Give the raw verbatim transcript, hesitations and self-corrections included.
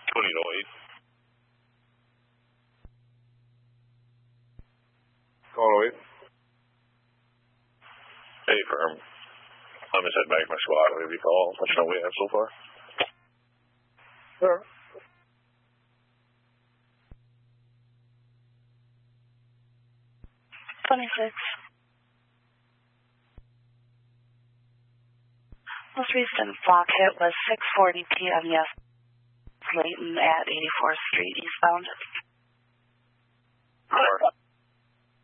twenty oh eight. Call oh eight. Hey, firm. I'm just heading back to my squad. I'll give you a call. Let you know what we have so far. Sure. twenty-six. Most recent flock hit was six forty p m Yes, Layton at eighty-fourth Street eastbound.